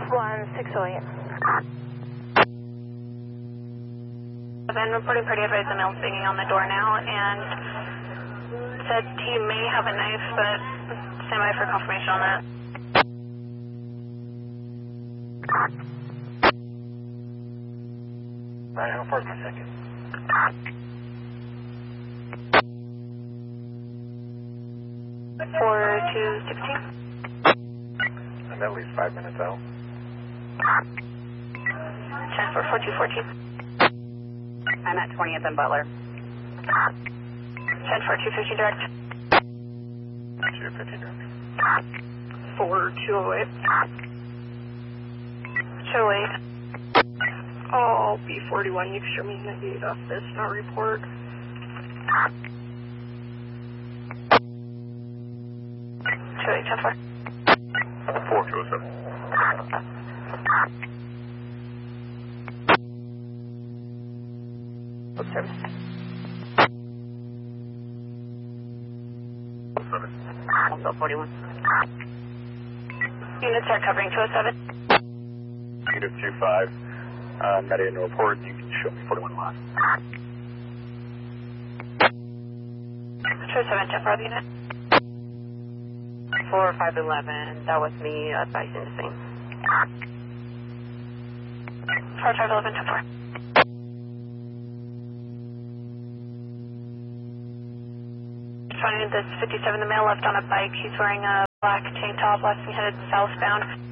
1608. Then reporting party advised the male's banging on the door now and said he may have a knife, but stand by for confirmation on that. Alright, how far is my second? Four to 16. I'm at least 5 minutes out. 10 for 4214. I'm at 20th and Butler. 10 for 215 direct. 215 direct. 4208. 208. Oh, B41, you can show me negate off this, not report. 208, 10 for. 4207. Service. 07. Also 41. Units are covering 207. Unit 25. Met in report. You can show me 41 last. 207, 10 for the unit. 4511. That was me advising the same. 4511, 10 for. Finding this 57, the male left on a bike. He's wearing a black tank top, last thing headed southbound.